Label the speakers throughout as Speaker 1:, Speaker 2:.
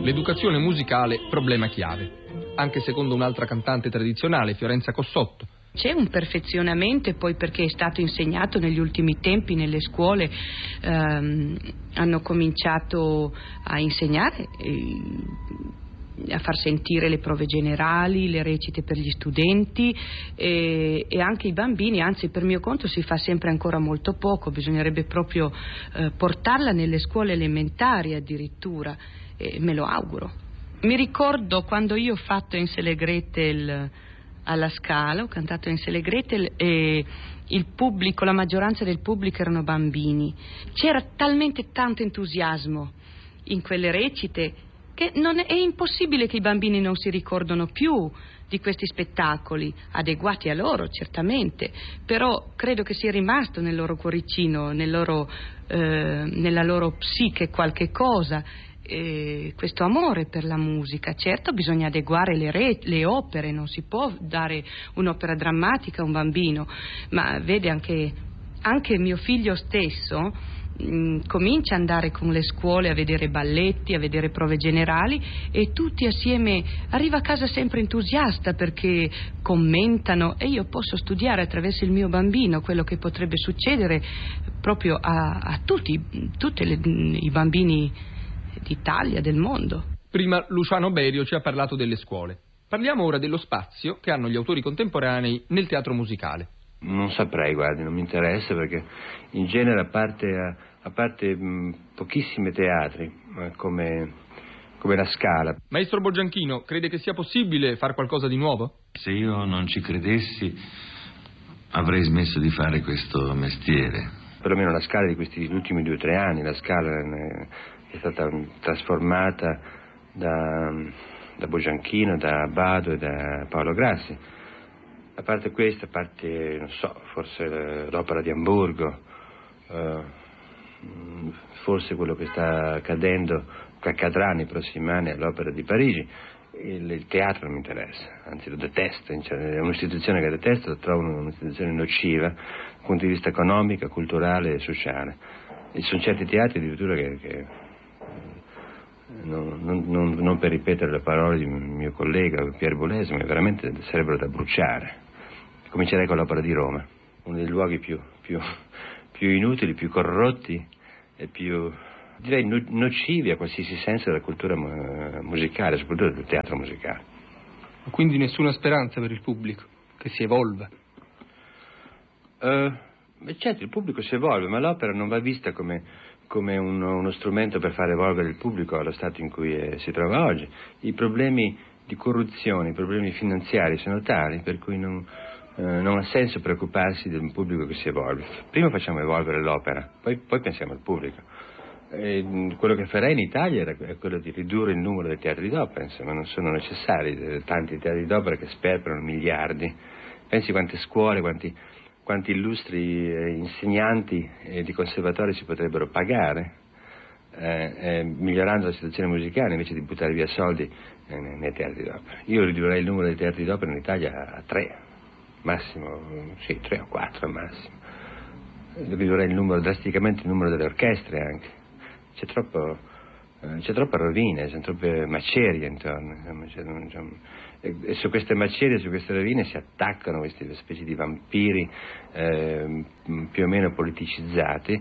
Speaker 1: L'educazione musicale problema chiave, anche secondo un'altra cantante tradizionale, Fiorenza Cossotto.
Speaker 2: C'è un perfezionamento, e poi perché è stato insegnato negli ultimi tempi nelle scuole, hanno cominciato a insegnare, a far sentire le prove generali, le recite per gli studenti e anche i bambini, anzi per mio conto si fa sempre ancora molto poco, bisognerebbe proprio portarla nelle scuole elementari addirittura, e me lo auguro. Mi ricordo quando io ho fatto Hänsel e Gretel alla Scala, ho cantato Hänsel e Gretel e il pubblico, la maggioranza del pubblico erano bambini. C'era talmente tanto entusiasmo in quelle recite che è impossibile che i bambini non si ricordano più di questi spettacoli, adeguati a loro certamente, però credo che sia rimasto nel loro cuoricino, nella loro psiche qualche cosa, questo amore per la musica. Certo, bisogna adeguare le opere, non si può dare un'opera drammatica a un bambino, ma vede anche mio figlio stesso comincia ad andare con le scuole a vedere balletti, a vedere prove generali, e tutti assieme arriva a casa sempre entusiasta perché commentano, e io posso studiare attraverso il mio bambino quello che potrebbe succedere proprio a tutti i bambini d'Italia, del mondo.
Speaker 1: Prima Luciano Berio ci ha parlato delle scuole. Parliamo ora dello spazio che hanno gli autori contemporanei nel teatro musicale.
Speaker 3: Non saprei, guardi, non mi interessa, perché in genere a parte pochissimi teatri come la Scala.
Speaker 1: Maestro Boggianchino, crede che sia possibile fare qualcosa di nuovo?
Speaker 4: Se io non ci credessi avrei smesso di fare questo mestiere.
Speaker 3: Perlomeno la Scala di questi ultimi 2 o 3 anni, la Scala è stata trasformata da Boggianchino, da Abbado e da Paolo Grassi. A parte questo, a parte, non so, forse l'opera di Amburgo, forse quello che sta accadendo, che accadrà nei prossimi anni all'Opera di Parigi, il teatro non mi interessa, anzi lo detesto, è un'istituzione che detesto, lo trovo un'istituzione nociva dal punto di vista economico, culturale e sociale. E ci sono certi teatri addirittura che non per ripetere le parole di mio collega Pierre Boulez, ma veramente sarebbero da bruciare. Comincerei con l'Opera di Roma, uno dei luoghi più inutili, più corrotti e più, direi, nocivi a qualsiasi senso della cultura musicale, soprattutto del teatro musicale.
Speaker 1: Quindi nessuna speranza per il pubblico, che si evolva?
Speaker 3: Certo, il pubblico si evolve, ma l'opera non va vista come uno strumento per far evolvere il pubblico allo stato in cui si trova oggi. I problemi di corruzione, i problemi finanziari sono tali per cui non ha senso preoccuparsi di un pubblico che si evolve. Prima facciamo evolvere l'opera, poi pensiamo al pubblico. Quello che farei in Italia è quello di ridurre il numero dei teatri d'opera, insomma, non sono necessari tanti teatri d'opera che sperperano miliardi. Pensi quante scuole, quanti illustri insegnanti di conservatori si potrebbero pagare migliorando la situazione musicale invece di buttare via soldi nei teatri d'opera. Io ridurrei il numero dei teatri d'opera in Italia a 3, massimo, sì, 3 o 4 al massimo. Ridurrei drasticamente il numero delle orchestre anche. C'è troppa rovina, c'è troppe macerie intorno, e su queste macerie, su queste rovine si attaccano queste specie di vampiri più o meno politicizzati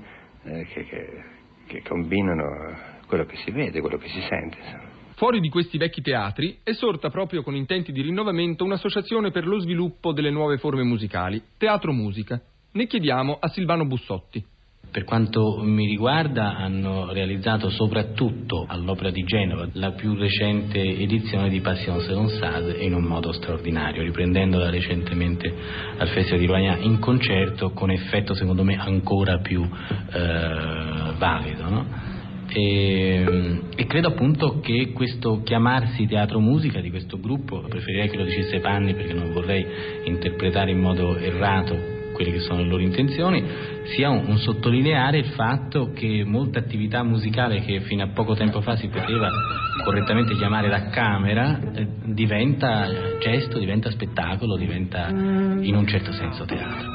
Speaker 3: che combinano quello che si vede, quello che si sente, insomma.
Speaker 1: Fuori di questi vecchi teatri è sorta proprio con intenti di rinnovamento un'associazione per lo sviluppo delle nuove forme musicali, Teatro Musica. Ne chiediamo a Silvano Bussotti.
Speaker 5: Per quanto mi riguarda hanno realizzato soprattutto all'Opera di Genova la più recente edizione di Passion selon Sade in un modo straordinario, riprendendola recentemente al Festival di Rovagna in concerto con effetto secondo me ancora più valido, no? E credo appunto che questo chiamarsi Teatro Musica di questo gruppo, preferirei che lo dicesse Panni perché non vorrei interpretare in modo errato quelle che sono le loro intenzioni, sia un sottolineare il fatto che molta attività musicale che fino a poco tempo fa si poteva correttamente chiamare da camera diventa gesto, diventa spettacolo, diventa in un certo senso teatro.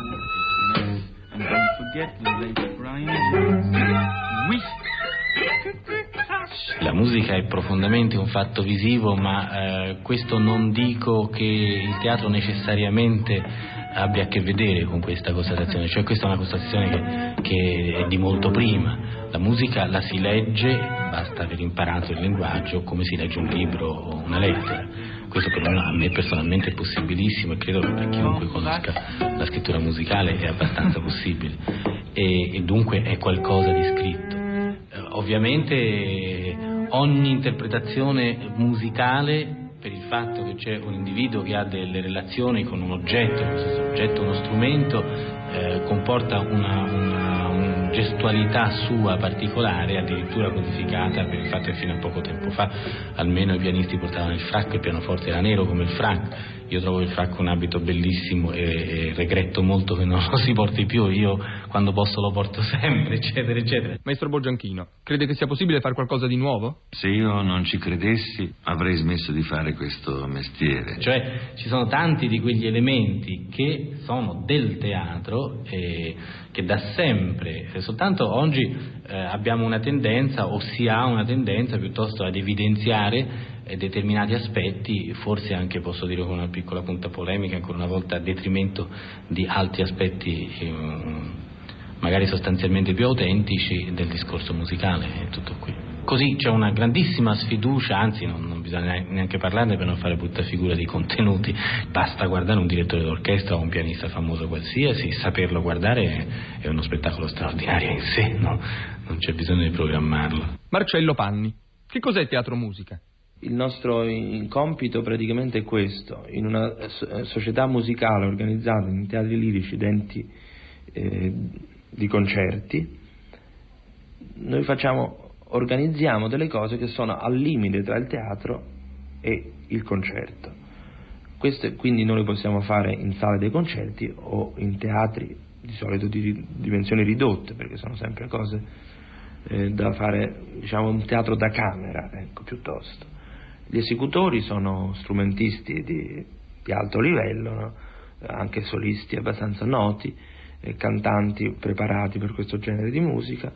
Speaker 5: La musica è profondamente un fatto visivo, ma questo non dico che il teatro necessariamente abbia a che vedere con questa constatazione, cioè questa è una constatazione che è di molto prima. La musica la si legge, basta aver imparato il linguaggio, come si legge un libro o una lettera. Questo per a me personalmente è possibilissimo e credo che per chiunque conosca la scrittura musicale è abbastanza possibile e dunque è qualcosa di scritto. Ovviamente ogni interpretazione musicale, per il fatto che c'è un individuo che ha delle relazioni con un oggetto, questo soggetto uno strumento, comporta una gestualità sua particolare, addirittura codificata per il fatto che fino a poco tempo fa almeno i pianisti portavano il frac, il pianoforte era nero come il frac. Io trovo il frac un abito bellissimo e regretto molto che non lo si porti più, io quando posso lo porto sempre, eccetera, eccetera.
Speaker 1: Maestro Bogianchino, crede che sia possibile fare qualcosa di nuovo?
Speaker 4: Se io non ci credessi avrei smesso di fare questo mestiere.
Speaker 5: Cioè ci sono tanti di quegli elementi che sono del teatro che da sempre, soltanto oggi abbiamo una tendenza o si ha una tendenza piuttosto ad evidenziare determinati aspetti, forse anche posso dire con una piccola punta polemica ancora una volta a detrimento di altri aspetti magari sostanzialmente più autentici del discorso musicale, è tutto qui. Così c'è una grandissima sfiducia, anzi non bisogna neanche parlarne per non fare brutta figura di contenuti, basta guardare un direttore d'orchestra o un pianista famoso qualsiasi, saperlo guardare è uno spettacolo straordinario in sé, no? Non c'è bisogno di programmarlo.
Speaker 1: Marcello Panni, che cos'è teatro musica?
Speaker 6: Il nostro compito praticamente è questo: in una società musicale organizzata in teatri lirici denti di concerti, noi organizziamo delle cose che sono al limite tra il teatro e il concerto. Queste quindi noi le possiamo fare in sale dei concerti o in teatri di solito di dimensioni ridotte, perché sono sempre cose da fare, diciamo, un teatro da camera, ecco, piuttosto. Gli esecutori sono strumentisti di alto livello, no? Anche solisti abbastanza noti, cantanti preparati per questo genere di musica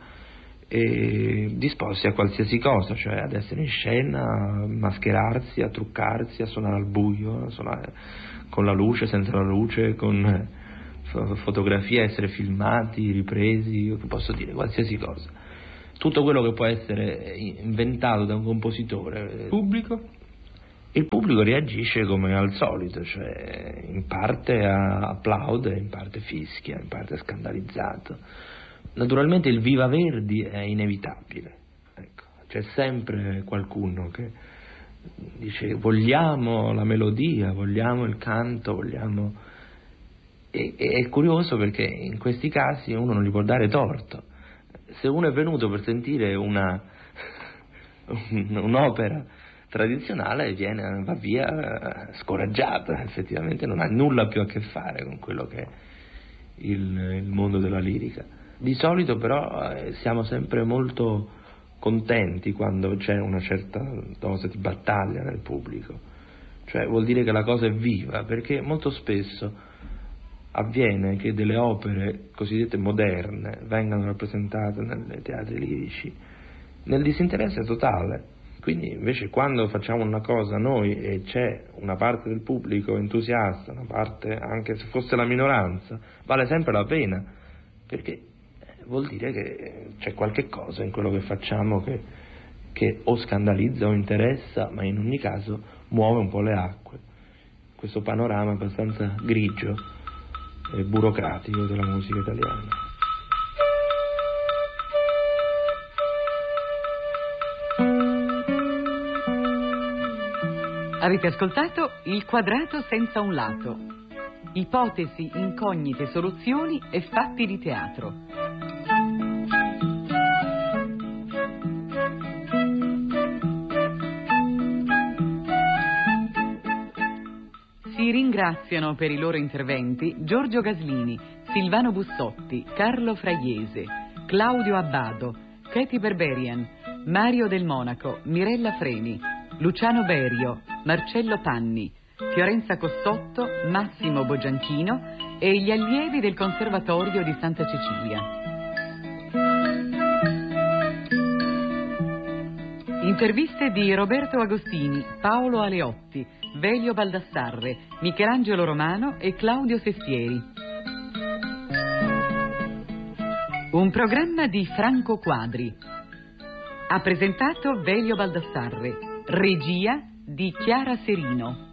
Speaker 6: e disposti a qualsiasi cosa, cioè ad essere in scena, a mascherarsi, a truccarsi, a suonare al buio, a suonare con la luce, senza la luce, con fotografia, essere filmati, ripresi, posso dire qualsiasi cosa. Tutto quello che può essere inventato da un compositore.
Speaker 1: Pubblico?
Speaker 6: Il pubblico reagisce come al solito, cioè in parte applaude, in parte fischia, in parte è scandalizzato. Naturalmente il Viva Verdi è inevitabile, ecco. C'è sempre qualcuno che dice vogliamo la melodia, vogliamo il canto, vogliamo... E è curioso perché in questi casi uno non gli può dare torto. Se uno è venuto per sentire un'opera tradizionale va via scoraggiato, effettivamente non ha nulla più a che fare con quello che è il mondo della lirica. Di solito però siamo sempre molto contenti quando c'è una certa dose di battaglia nel pubblico, cioè vuol dire che la cosa è viva, perché molto spesso avviene che delle opere cosiddette moderne vengano rappresentate nei teatri lirici nel disinteresse totale. Quindi invece quando facciamo una cosa noi e c'è una parte del pubblico entusiasta, una parte anche se fosse la minoranza, vale sempre la pena, perché vuol dire che c'è qualche cosa in quello che facciamo che o scandalizza o interessa, ma in ogni caso muove un po' le acque. Questo panorama abbastanza grigio e burocratico della musica italiana.
Speaker 7: Avete ascoltato Il quadrato senza un lato. Ipotesi, incognite, soluzioni e fatti di teatro. Si ringraziano per i loro interventi Giorgio Gaslini, Silvano Bussotti, Carlo Fraiese, Claudio Abbado, Katy Berberian, Mario Del Monaco, Mirella Freni, Luciano Berio, Marcello Panni, Fiorenza Cossotto, Massimo Bogianchino e gli allievi del Conservatorio di Santa Cecilia. Interviste di Roberto Agostini, Paolo Aleotti, Velio Baldassarre, Michelangelo Romano e Claudio Sestieri. Un programma di Franco Quadri. Ha presentato Velio Baldassarre, regia di Chiara Serino.